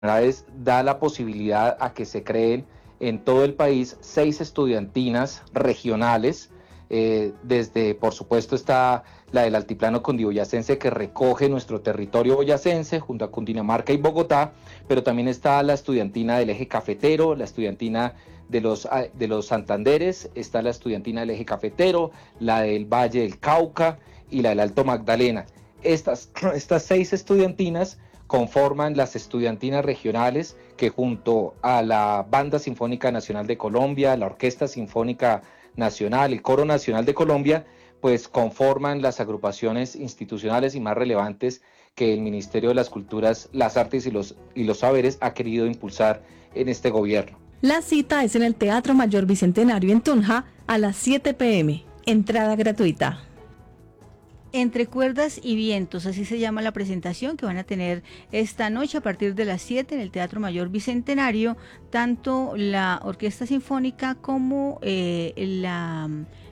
da la posibilidad a que se creen en todo el país 6 estudiantinas regionales. Desde, por supuesto, está la del Altiplano Cundiboyacense, que recoge nuestro territorio boyacense junto a Cundinamarca y Bogotá, pero también está la estudiantina del eje cafetero, la estudiantina de los Santanderes, está la estudiantina del eje cafetero, la del Valle del Cauca y la del Alto Magdalena. Estas 6 estudiantinas conforman las estudiantinas regionales, que junto a la Banda Sinfónica Nacional de Colombia, la Orquesta Sinfónica Nacional, el Coro Nacional de Colombia, pues conforman las agrupaciones institucionales y más relevantes que el Ministerio de las Culturas, las Artes y los Saberes ha querido impulsar en este gobierno. La cita es en el Teatro Mayor Bicentenario en Tunja a las 7 p.m. Entrada gratuita. Entre cuerdas y vientos, así se llama la presentación que van a tener esta noche a partir de las 7 en el Teatro Mayor Bicentenario, tanto la Orquesta Sinfónica como esta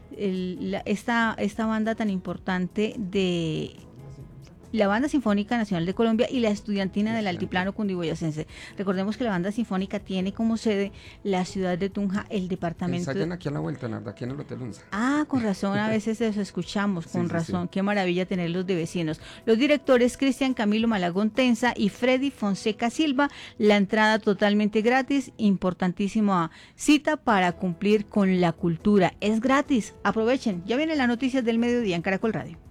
banda tan importante de la Banda Sinfónica Nacional de Colombia y la Estudiantina del Altiplano Cundiboyacense. Recordemos que la Banda Sinfónica tiene como sede la ciudad de Tunja, el departamento. Ensayan aquí a la vuelta, Narda, aquí en el Hotel Unza. Ah, con razón, a veces los escuchamos, con sí, razón. sí. Qué maravilla tenerlos de vecinos. Los directores Cristian Camilo Malagón Tenza y Freddy Fonseca Silva. La entrada totalmente gratis, importantísima cita para cumplir con la cultura. Es gratis, aprovechen. Ya vienen las noticias del mediodía en Caracol Radio.